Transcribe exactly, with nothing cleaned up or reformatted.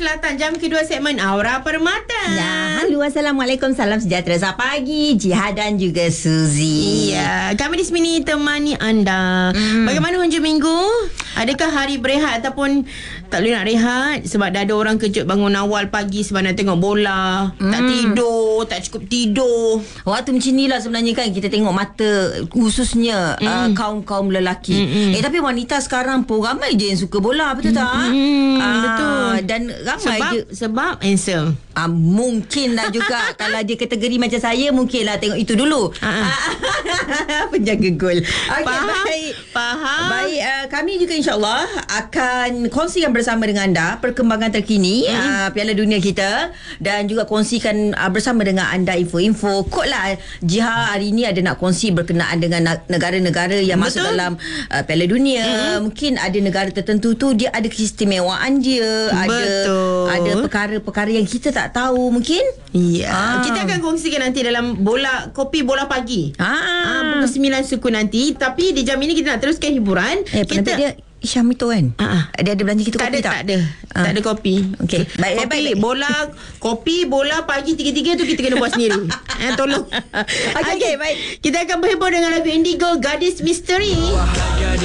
Selatan. Jam kedua segmen Aura Permata. Ya, halo, Assalamualaikum. Salam sejahtera. Selamat pagi, Jihad dan juga Suzy. Ya, kami di sini temani anda. Hmm. Bagaimana hujung minggu? Adakah hari berehat ataupun tak boleh nak rehat sebab dah ada orang kejut bangun awal pagi sebab nak tengok bola, hmm. tak tidur, tak cukup tidur. Waktu macam ni lah sebenarnya kan kita tengok mata khususnya hmm. uh, kaum-kaum lelaki. Hmm. Eh tapi wanita sekarang pun ramai je yang suka bola, betul tak? Hmm, uh, betul. Dan ramai sebab, je sebab handsome. Uh, mungkin lah juga. Kalau dia kategori macam saya, mungkin lah tengok itu dulu. Penjaga gol. Okay, Faham? baik. Faham. Baik, uh, kami juga insyaAllah akan kongsikan bersama dengan anda perkembangan terkini hmm. uh, Piala Dunia kita, dan juga kongsikan uh, bersama dengan anda info-info. Kot lah Jiha hari ni ada nak kongsi berkenaan dengan negara-negara yang Betul. masuk dalam uh, Piala Dunia. Hmm. Mungkin ada negara tertentu tu dia ada keistimewaan dia. Betul. Ada ada perkara-perkara yang kita tak tahu mungkin. Ya. Ah. Kita akan kongsikan nanti dalam bola kopi bola pagi. Ah. Ah, pukul sembilan suku nanti. Tapi di jam ini kita nak teruskan hiburan. Eh, kita dia Syam itu kan? Uh-huh. Dia ada belanja kita tak kopi ada, tak? Tak ada. Uh. Tak ada kopi. Okey. Baik, kopi, baik, baik. Bola, kopi, bola pagi tiga-tiga tu kita kena buat sendiri. eh, tolong. Okey, okay, baik. Kita akan berhibur dengan lagu Indigo, Gadis Misteri.